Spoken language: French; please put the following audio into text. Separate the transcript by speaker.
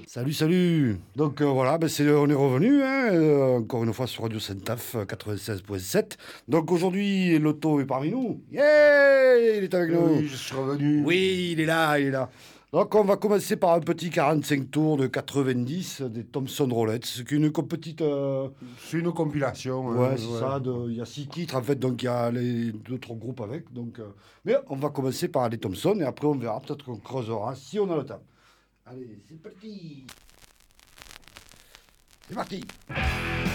Speaker 1: Salut, salut. Donc voilà, on est revenu, encore une fois sur Radio Saint-Taf 96.7. Donc aujourd'hui, Lotto est parmi nous. Yeah, il est avec nous.
Speaker 2: Oui, je suis revenu.
Speaker 1: Oui, il est là, il est là. Donc on va commencer par un petit 45 tours de 90 des Thomson Roulette. C'est une petite...
Speaker 2: C'est une compilation.
Speaker 1: Ouais, c'est ça. Il y a 6 titres en fait, donc il y a les d'autres groupes avec. Mais on va commencer par les Thomson et après on verra. Peut-être qu'on creusera si on a le temps. Allez, c'est parti. C'est parti.